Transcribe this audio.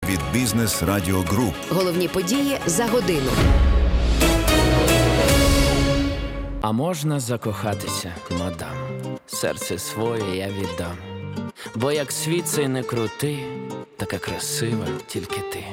від Бізнес Радіо Груп. Головні події за годину. А можна закохатися, мадам? Серце своє я віддам. Бо як світ цей не крутий, така красива тільки ти.